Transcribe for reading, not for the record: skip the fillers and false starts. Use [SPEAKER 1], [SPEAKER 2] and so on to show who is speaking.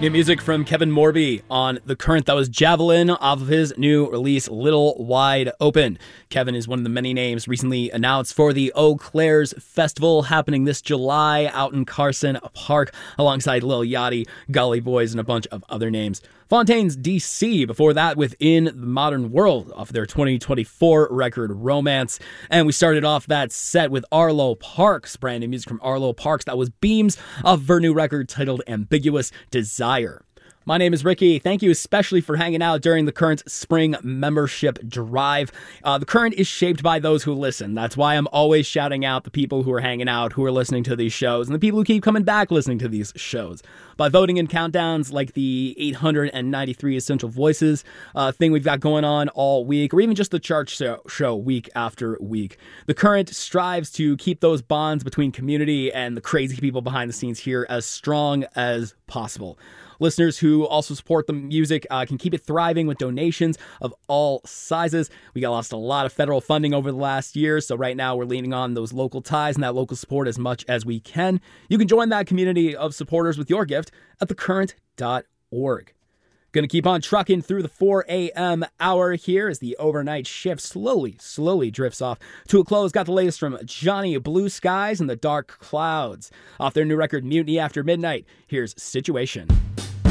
[SPEAKER 1] New music from Kevin Morby on The Current. That was Javelin off of his new release, Little Wide Open. Kevin is one of the many names recently announced for the Eau Claire's Festival happening this July out in Carson Park alongside Lil Yachty, Gully Boys, and a bunch of other names. Fontaines DC, before that with In the Modern World off their 2024 record Romance. And we started off that set with Arlo Parks, brand new music from Arlo Parks. That was Beams off their new record titled Ambiguous Desire. My name is Ricky. Thank you especially for hanging out during the Current Spring Membership Drive. The Current is shaped by those who listen. That's why I'm always shouting out the people who are hanging out, who are listening to these shows, and the people who keep coming back listening to these shows. By voting in countdowns like the 893 Essential Voices thing we've got going on all week, or even just the chart show week after week. The Current strives to keep those bonds between community and the crazy people behind the scenes here as strong as possible. Listeners who also support the music can keep it thriving with donations of all sizes. We lost a lot of federal funding over the last year, so right now we're leaning on those local ties and that local support as much as we can. You can join that community of supporters with your gift at thecurrent.org. Gonna keep on trucking through the 4 a.m. hour here as the overnight shift slowly drifts off to a close. Got the latest from Johnny Blue Skies and the Dark Clouds. Off their new record, Mutiny After Midnight, here's Situation.